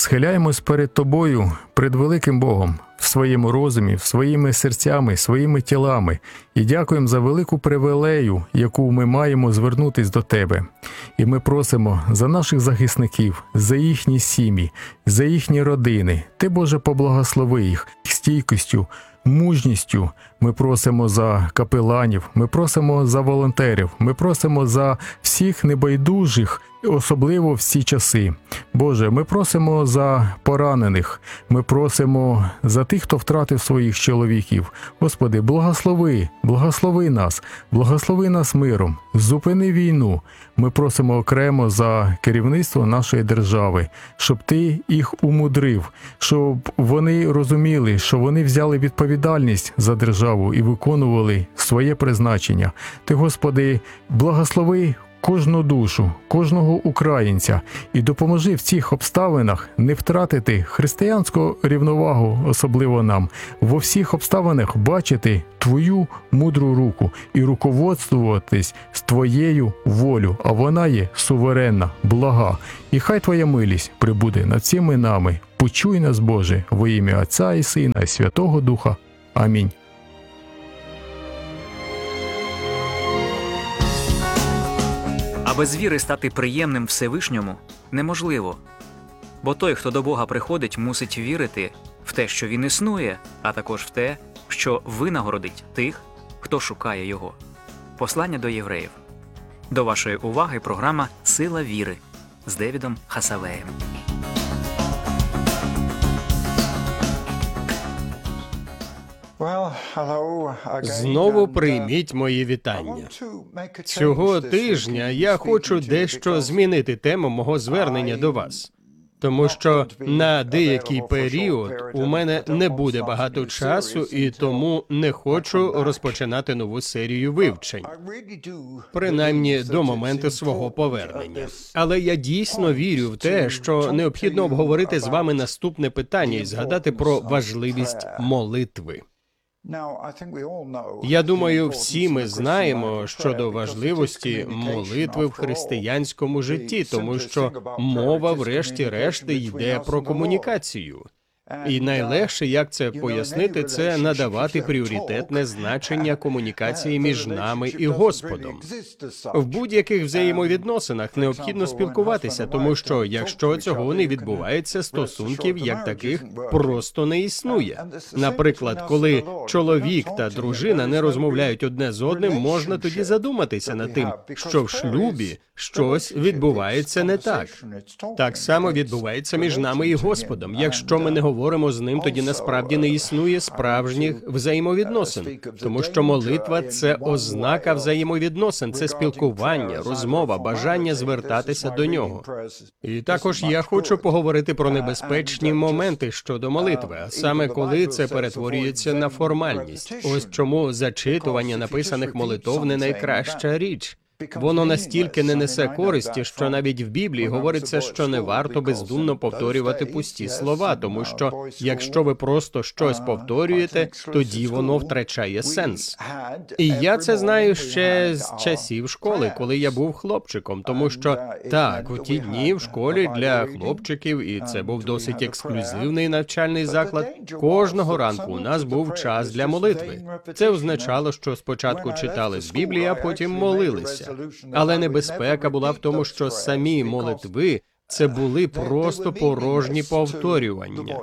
Схиляємось перед Тобою, перед великим Богом, в своєму розумі, своїми серцями, своїми тілами, і дякуємо за велику привілею, яку ми маємо звернутись до Тебе. І ми просимо за наших захисників, за їхні сім'ї, за їхні родини. Ти, Боже, поблагослови їх стійкістю, мужністю. Ми просимо за капеланів, ми просимо за волонтерів, ми просимо за всіх небайдужих, особливо в ці часи. Боже, ми просимо за поранених, ми просимо за тих, хто втратив своїх чоловіків. Господи, благослови нас миром, зупини війну. Ми просимо окремо за керівництво нашої держави, щоб Ти їх умудрив, щоб вони розуміли, що вони взяли відповідальність за державу і виконували своє призначення. Ти, Господи, благослови кожну душу, кожного українця і допоможи в цих обставинах не втратити християнську рівновагу, особливо нам, во всіх обставинах бачити Твою мудру руку і руководствуватись з Твоєю волею, а вона є суверенна, блага. І хай Твоя милість прибуде над всіми нами. Почуй нас, Боже, во ім'я Отця і Сина і Святого Духа. Амінь. А без віри стати приємним Всевишньому неможливо. Бо той, хто до Бога приходить, мусить вірити в те, що Він існує, а також в те, що винагородить тих, хто шукає Його. Послання до євреїв. До вашої уваги програма «Сила віри» з Девідом Хасавеєм. Знову прийміть мої вітання. Цього тижня я хочу дещо змінити тему мого звернення до вас. Тому що на деякий період у мене не буде багато часу, і тому не хочу розпочинати нову серію вивчень. Принаймні до моменту свого повернення. Але я дійсно вірю в те, що необхідно обговорити з вами наступне питання і згадати про важливість молитви. Я думаю, всі ми знаємо щодо важливості молитви в християнському житті, тому що мова, врешті-решт, йде про комунікацію. І найлегше, як це пояснити, це надавати пріоритетне значення комунікації між нами і Господом. В будь-яких взаємовідносинах необхідно спілкуватися, тому що, якщо цього не відбувається, стосунків як таких просто не існує. Наприклад, коли чоловік та дружина не розмовляють одне з одним, можна тоді задуматися над тим, що в шлюбі щось відбувається не так. Так само відбувається між нами і Господом. Якщо ми не говоримо з ним, тоді насправді не існує справжніх взаємовідносин. Тому що молитва – це ознака взаємовідносин, це спілкування, розмова, бажання звертатися до нього. І також я хочу поговорити про небезпечні моменти щодо молитви, а саме коли це перетворюється на формальність. Ось чому зачитування написаних молитов не найкраща річ. Воно настільки не несе користі, що навіть в Біблії говориться, що не варто бездумно повторювати пусті слова, тому що якщо ви просто щось повторюєте, тоді воно втрачає сенс. І я це знаю ще з часів школи, коли я був хлопчиком, тому що, так, у ті дні в школі для хлопчиків, і це був досить ексклюзивний навчальний заклад, кожного ранку у нас був час для молитви. Це означало, що спочатку читали з Біблії, а потім молилися. Але небезпека була в тому, що самі молитви – це були просто порожні повторювання.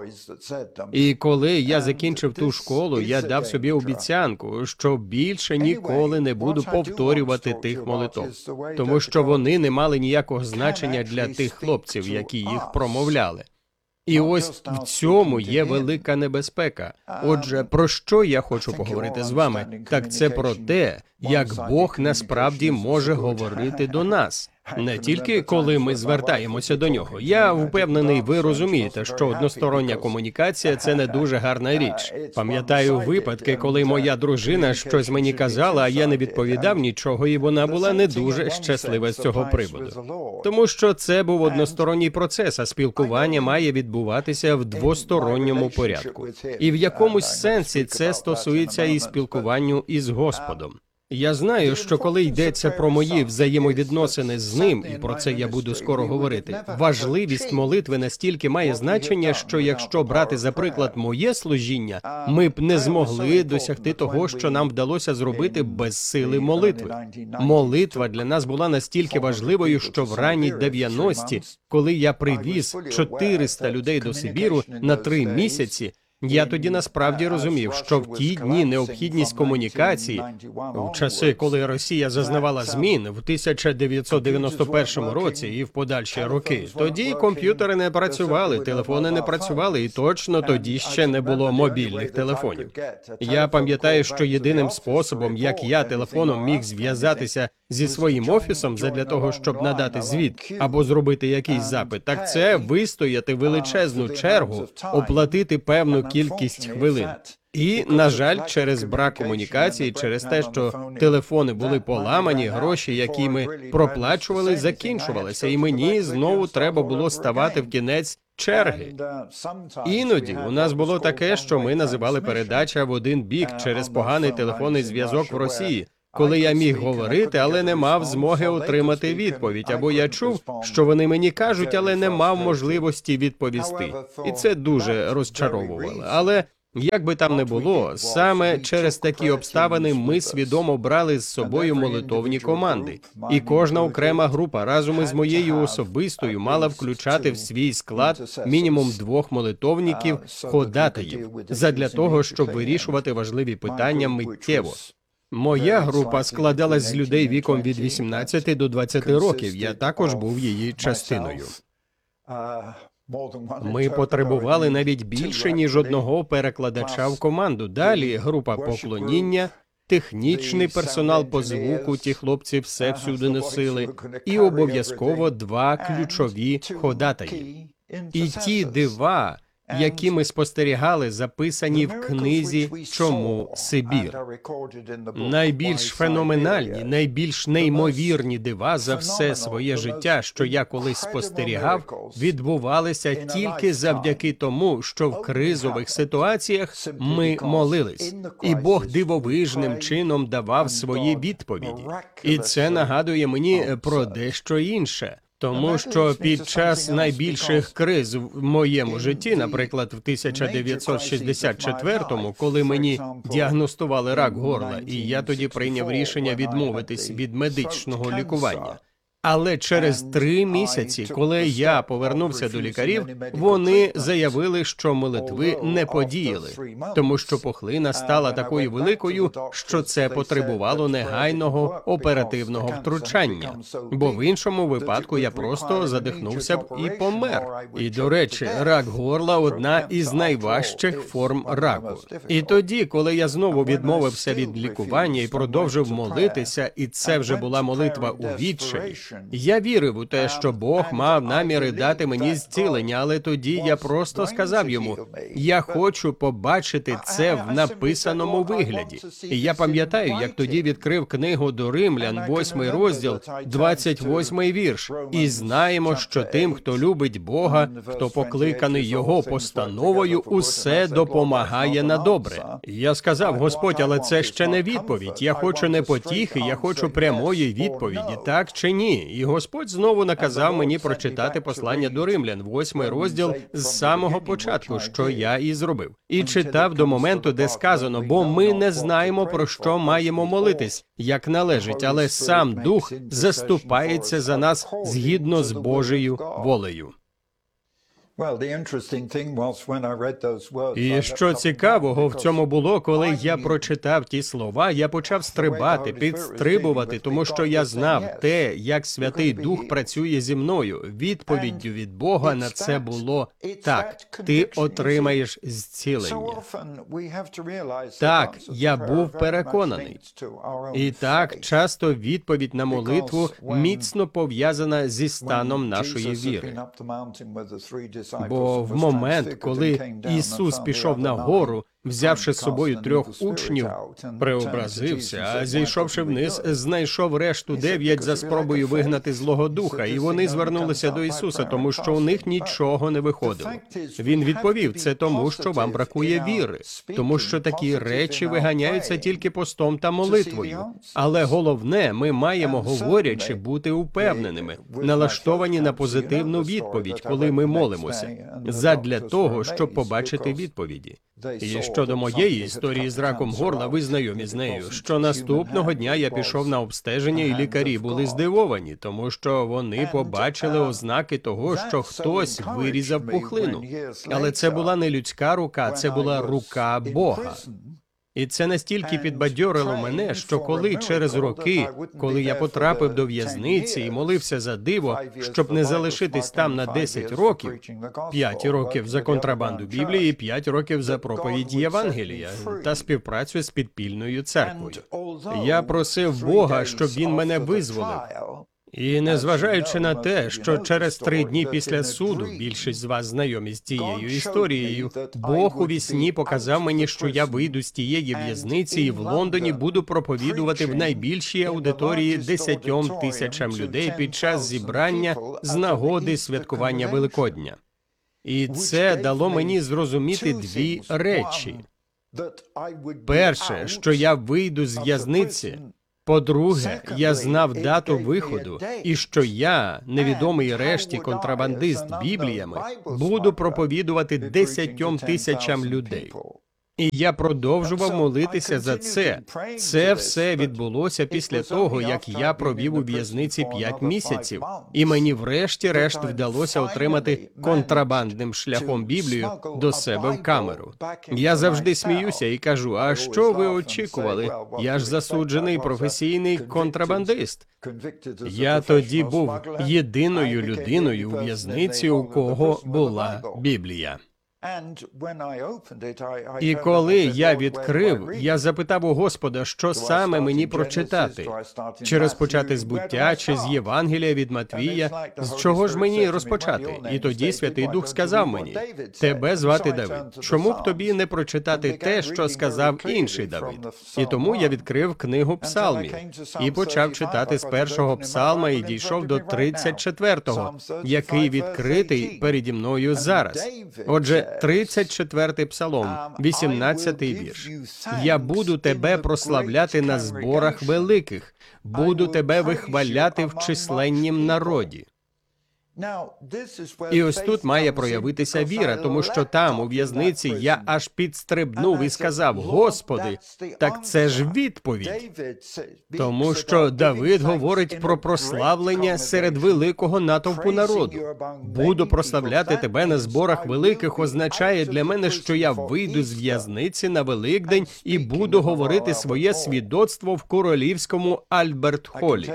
І коли я закінчив ту школу, я дав собі обіцянку, що більше ніколи не буду повторювати тих молитов, тому що вони не мали ніякого значення для тих хлопців, які їх промовляли. І ось в цьому є велика небезпека. Отже, про що я хочу поговорити з вами? Так це про те, як Бог насправді може говорити до нас. Не тільки коли ми звертаємося до нього. Я впевнений, ви розумієте, що одностороння комунікація – це не дуже гарна річ. Пам'ятаю випадки, коли моя дружина щось мені казала, а я не відповідав нічого, і вона була не дуже щаслива з цього приводу. Тому що це був односторонній процес, а спілкування має відбуватися в двосторонньому порядку. І в якомусь сенсі це стосується і спілкуванню із Господом. Я знаю, що коли йдеться про мої взаємовідносини з ним, і про це я буду скоро говорити, важливість молитви настільки має значення, що якщо брати за приклад моє служіння, ми б не змогли досягти того, що нам вдалося зробити без сили молитви. Молитва для нас була настільки важливою, що в ранні 90-ті, коли я привіз 400 людей до Сибіру на 3 місяці, я тоді насправді розумів, що в ті дні необхідність комунікації, в часи, коли Росія зазнавала змін в 1991 році і в подальші роки, тоді комп'ютери не працювали, телефони не працювали, і точно тоді ще не було мобільних телефонів. Я пам'ятаю, що єдиним способом, як я телефоном міг зв'язатися зі своїм офісом задля того, щоб надати звіт або зробити якийсь запит, так це вистояти величезну чергу, оплатити певну кількість хвилин. І, на жаль, через брак комунікації, через те, що телефони були поламані, гроші, які ми проплачували, закінчувалися, і мені знову треба було ставати в кінець черги. Іноді у нас було таке, що ми називали передача в один бік через поганий телефонний зв'язок в Росії, коли я міг говорити, але не мав змоги отримати відповідь, або я чув, що вони мені кажуть, але не мав можливості відповісти. І це дуже розчаровувало. Але як би там не було, саме через такі обставини ми свідомо брали з собою молитовні команди. І кожна окрема група разом із моєю особистою мала включати в свій склад мінімум 2 молитовників-ходатаїв, задля того, щоб вирішувати важливі питання миттєво. Моя група складалась з людей віком від 18 до 20 років, я також був її частиною. Ми потребували навіть більше, ніж одного перекладача в команду. Далі група поклоніння, технічний персонал по звуку, ті хлопці все всюди носили, і обов'язково 2 ключові ходатаї. І ті дива, які ми спостерігали, записані в книзі «Чому Сибір?». Найбільш феноменальні, найбільш неймовірні дива за все своє життя, що я колись спостерігав, відбувалися тільки завдяки тому, що в кризових ситуаціях ми молились, і Бог дивовижним чином давав свої відповіді. І це нагадує мені про дещо інше. Тому що під час найбільших криз в моєму житті, наприклад, в 1964-му, коли мені діагностували рак горла, і я тоді прийняв рішення відмовитись від медичного лікування. Але через 3 місяці, коли я повернувся до лікарів, вони заявили, що молитви не подіяли, тому що пухлина стала такою великою, що це потребувало негайного оперативного втручання. Бо в іншому випадку я просто задихнувся б і помер. І, до речі, рак горла – одна із найважчих форм раку. І тоді, коли я знову відмовився від лікування і продовжив молитися, і це вже була молитва у відчаї, я вірив у те, що Бог мав наміри дати мені зцілення, але тоді я просто сказав йому, я хочу побачити це в написаному вигляді. І я пам'ятаю, як тоді відкрив книгу до Римлян, 8 розділ, 28 вірш. І знаємо, що тим, хто любить Бога, хто покликаний Його постановою, усе допомагає на добре. І я сказав, Господь, але це ще не відповідь. Я хочу не потіхи, я хочу прямої відповіді, так чи ні? І Господь знову наказав мені прочитати послання до Римлян, 8 розділ з самого початку, що я і зробив. І читав до моменту, де сказано, бо ми не знаємо, про що маємо молитись, як належить, але сам Дух заступається за нас згідно з Божою волею. І що цікавого в цьому було, коли я прочитав ті слова, я почав стрибати, підстрибувати, тому що я знав те, як Святий Дух працює зі мною. Відповіддю від Бога на це було «Так, ти отримаєш зцілення». Так, я був переконаний. І так, часто відповідь на молитву міцно пов'язана зі станом нашої віри. Бо в момент, коли Ісус пішов на гору взявши з собою 3 учнів, преобразився, а зійшовши вниз, знайшов решту 9 за спробою вигнати злого духа, і вони звернулися до Ісуса, тому що у них нічого не виходило. Він відповів, це тому, що вам бракує віри, тому що такі речі виганяються тільки постом та молитвою. Але головне, ми маємо, говорячи, бути упевненими, налаштовані на позитивну відповідь, коли ми молимося, задля того, щоб побачити відповіді. І щодо моєї історії з раком горла, ви знайомі з нею, що наступного дня я пішов на обстеження, і лікарі були здивовані, тому що вони побачили ознаки того, що хтось вирізав пухлину. Але це була не людська рука, це була рука Бога. І це настільки підбадьорило мене, що коли через роки, коли я потрапив до в'язниці і молився за диво, щоб не залишитись там на 10 років, 5 років за контрабанду Біблії, 5 років за проповідь Євангелія та співпрацю з підпільною церквою. Я просив Бога, щоб він мене визволив. І незважаючи на те, що через 3 дні після суду, більшість з вас знайомі з цією історією, Бог у вісні показав мені, що я вийду з тієї в'язниці і в Лондоні буду проповідувати в найбільшій аудиторії 10 тисячам людей під час зібрання з нагоди святкування Великодня. І це дало мені зрозуміти 2 речі. Перше, що я вийду з в'язниці. По-друге, я знав дату виходу, і що я, невідомий решті контрабандист Бібліями, буду проповідувати 10 тисячам людей. І я продовжував молитися за це. Це все відбулося після того, як я провів у в'язниці 5 місяців, і мені врешті-решт вдалося отримати контрабандним шляхом Біблію до себе в камеру. Я завжди сміюся і кажу, а що ви очікували? Я ж засуджений професійний контрабандист. Я тоді був єдиною людиною у в'язниці, у кого була Біблія. І коли я відкрив, я запитав у Господа, що саме мені прочитати. Чи розпочати з буття, чи з Євангелія від Матвія, з чого ж мені розпочати? І тоді Святий Дух сказав мені, тебе звати Давид. Чому б тобі не прочитати те, що сказав інший Давид? І тому я відкрив книгу Псалмів і почав читати з 1-го псалма і дійшов до 34-го, який відкритий переді мною зараз. Отже, 34-й псалом, 18-й вірш. «Я буду тебе прославляти на зборах великих, буду тебе вихваляти в численнім народі». І ось тут має проявитися віра, тому що там, у в'язниці, я аж підстрибнув і сказав, «Господи, так це ж відповідь». Тому що Давид говорить про прославлення серед великого натовпу народу. «Буду прославляти тебе на зборах великих» означає для мене, що я вийду з в'язниці на Великдень і буду говорити своє свідоцтво в королівському Альберт-Холі.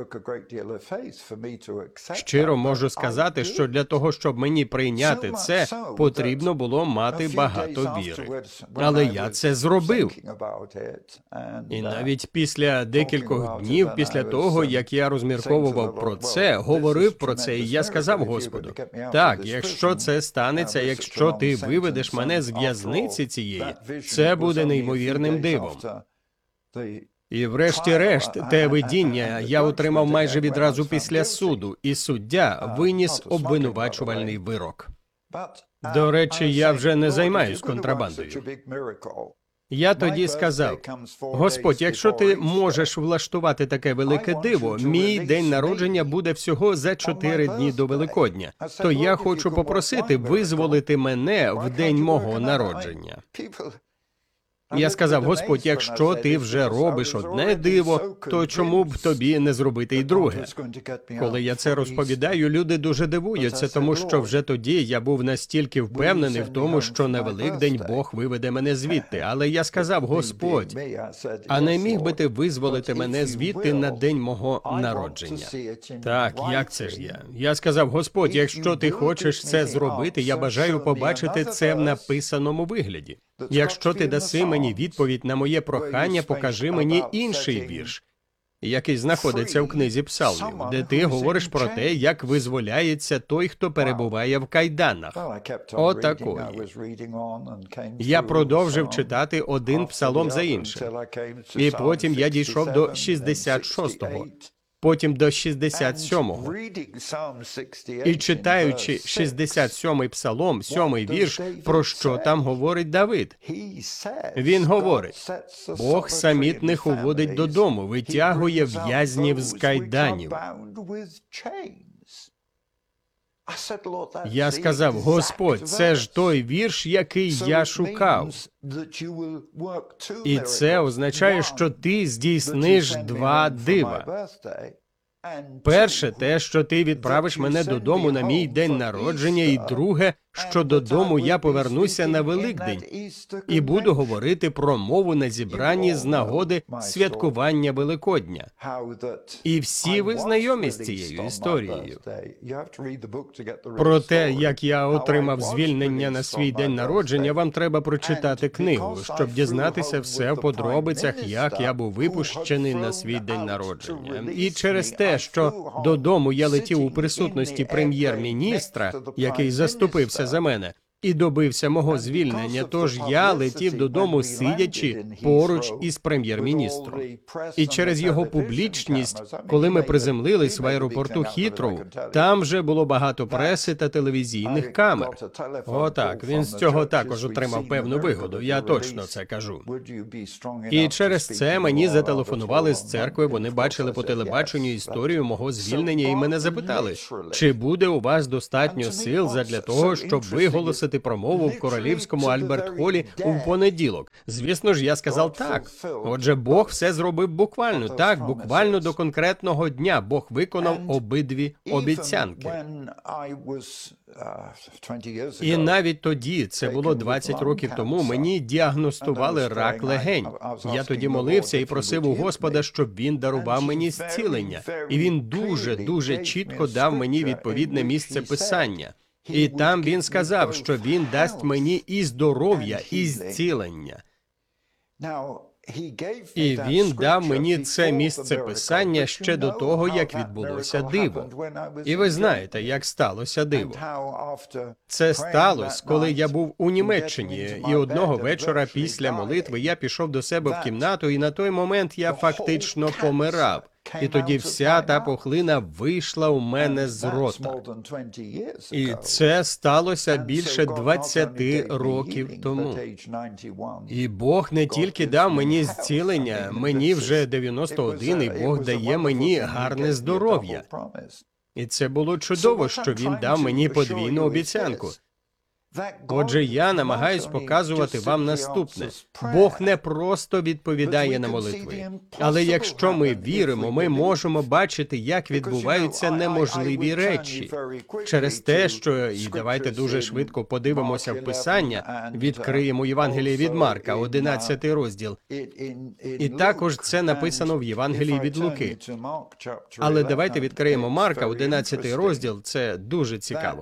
Щиро можу сказати, що для того, щоб мені прийняти це, потрібно було мати багато віри. Але я це зробив. І навіть після декількох днів, після того, як я розмірковував про це, говорив про це, і я сказав Господу, так, якщо це станеться, якщо ти виведеш мене з в'язниці цієї, це буде неймовірним дивом. І врешті-решт, те видіння я отримав майже відразу після суду, і суддя виніс обвинувачувальний вирок. До речі, я вже не займаюсь контрабандою. Я тоді сказав, Господь, якщо ти можеш влаштувати таке велике диво, мій день народження буде всього за 4 дні до Великодня, то я хочу попросити визволити мене в день мого народження. Я сказав, Господь, якщо ти вже робиш одне диво, то чому б тобі не зробити й друге? Коли я це розповідаю, люди дуже дивуються, тому що вже тоді я був настільки впевнений в тому, що на Великдень Бог виведе мене звідти. Але я сказав, Господь, а не міг би ти визволити мене звідти на день мого народження? Так, як це ж я? Я сказав, Господь, якщо ти хочеш це зробити, я бажаю побачити це в написаному вигляді. Якщо ти даси мені відповідь на моє прохання, покажи мені інший вірш. який знаходиться в книзі Псалмів, де ти говориш про те, як визволяється той, хто перебуває в кайданах. Отакої. Я продовжив читати один псалом за іншим. І потім я дійшов до 66-го. Потім до 67-го. І читаючи 67-й псалом, 7-й вірш, про що там говорить Давид? Він говорить: «Бог самітних уводить додому, витягує в'язнів з кайданів». Я сказав: «Господь, це ж той вірш, який я шукав». І це означає, що ти здійсниш два дива. Перше, те, що ти відправиш мене додому на мій день народження, і друге, що додому я повернуся на Великдень і буду говорити про мову на зібранні з нагоди святкування Великодня. І всі ви знайомі з цією історією. Про те, як я отримав звільнення на свій день народження, вам треба прочитати книгу, щоб дізнатися все в подробицях, як я був випущений на свій день народження. І через те, що додому я летів у присутності прем'єр-міністра, який заступився за мене, і добився мого звільнення, тож я летів додому, сидячи поруч із прем'єр-міністром. І через його публічність, коли ми приземлились в аеропорту Хітроу, там вже було багато преси та телевізійних камер. Отак, він з цього також отримав певну вигоду, я точно це кажу. І через це мені зателефонували з церкви, вони бачили по телебаченню історію мого звільнення і мене запитали, чи буде у вас достатньо сил задля того, щоб виголосити промову в королівському Альберт-холі у понеділок. Звісно ж, я сказав так. Отже, Бог все зробив буквально, так, буквально до конкретного дня. Бог виконав обидві обіцянки. І навіть тоді, це було 20 років тому, мені діагностували рак легень. Я тоді молився і просив у Господа, щоб він дарував мені зцілення. І він дуже чітко дав мені відповідне місце Писання. І там він сказав, що він дасть мені і здоров'я, і зцілення. І він дав мені це місце Писання ще до того, як відбулося диво. І ви знаєте, як сталося диво. Це сталося, коли я був у Німеччині, і одного вечора після молитви я пішов до себе в кімнату, і на той момент я фактично помирав. І тоді вся та пухлина вийшла у мене з рота. І це сталося більше 20 років тому. І Бог не тільки дав мені зцілення, мені вже 91, і Бог дає мені гарне здоров'я. І це було чудово, що Він дав мені подвійну обіцянку. Отже, я намагаюсь показувати вам наступне. Бог не просто відповідає на молитви. Але якщо ми віримо, ми можемо бачити, як відбуваються неможливі речі. Через те, що, і давайте дуже швидко подивимося в Писання, відкриємо Євангеліє від Марка, 11 розділ. І також це написано в Євангелії від Луки. Але давайте відкриємо Марка, 11 розділ, це дуже цікаво.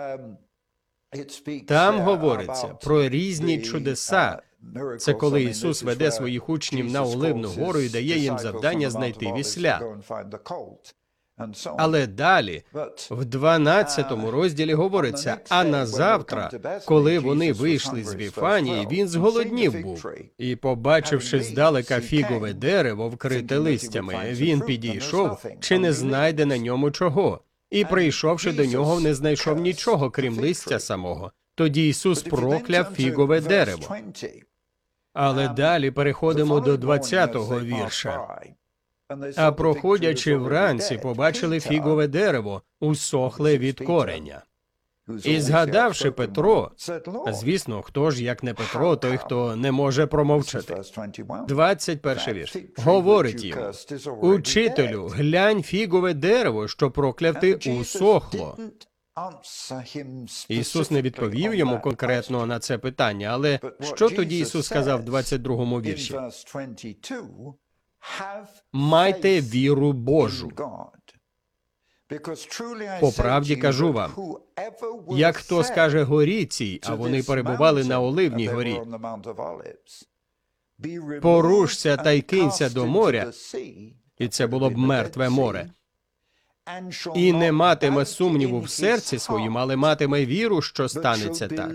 Там говориться про різні чудеса. Це коли Ісус веде своїх учнів на Оливну гору і дає їм завдання знайти вісля. Але далі, в 12 розділі говориться, а назавтра, коли вони вийшли з Віфанії, він зголоднів був. І, побачивши здалека фігове дерево, вкрите листями, він підійшов, чи не знайде на ньому чого. І, прийшовши до нього, не знайшов нічого, крім листя самого. Тоді Ісус прокляв фігове дерево. Але далі переходимо до 20-го вірша. А проходячи вранці, побачили фігове дерево, усохле від кореня. І згадавши Петро, звісно, хто ж, як не Петро, той, хто не може промовчати. 21 вірш. Говорить йому, «Учителю, глянь, фігове дерево, що прокляв ти, усохло». Ісус не відповів йому конкретно на це питання, але що тоді Ісус сказав в 22-му вірші? «Майте віру Божу». По правді кажу вам, як хто скаже горі цій, а вони перебували на Оливній горі, «Порушся та й кинься до моря», і це було б мертве море. І не матиме сумніву в серці своїм, але матиме віру, що станеться так.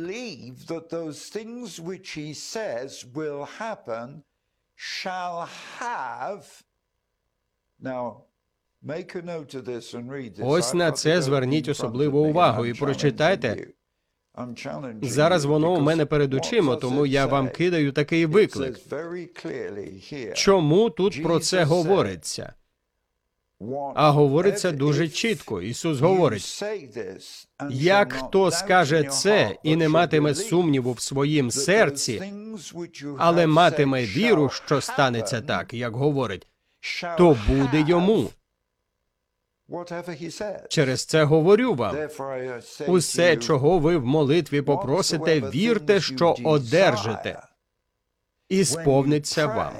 Ось на це зверніть особливу увагу і прочитайте. Зараз воно у мене перед очима, тому я вам кидаю такий виклик. Чому тут про це говориться? А говориться дуже чітко. Ісус говорить, як хто скаже це і не матиме сумніву в своїм серці, але матиме віру, що станеться так, як говорить, то буде йому. Через це говорю вам. Усе, чого ви в молитві попросите, вірте, що одержите, і сповниться вам.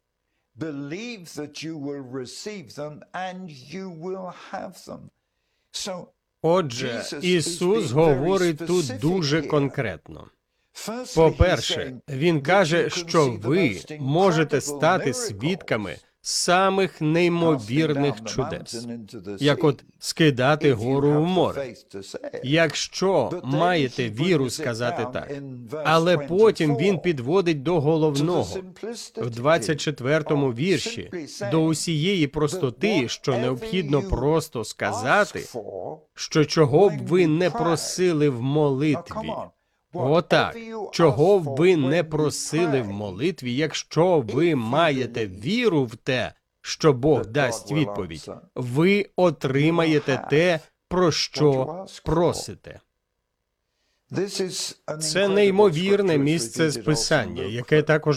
Отже, Ісус говорить тут дуже конкретно. По-перше, Він каже, що ви можете стати свідками самих неймовірних чудес, як от скидати гору в море. Якщо маєте віру сказати так. Але потім він підводить до головного, в 24-му вірші, до усієї простоти, що необхідно просто сказати, що чого б ви не просили в молитві. Отак, чого б ви не просили в молитві, якщо ви маєте віру в те, що Бог дасть відповідь, ви отримаєте те, про що просите. Це неймовірне місце з Писання, яке також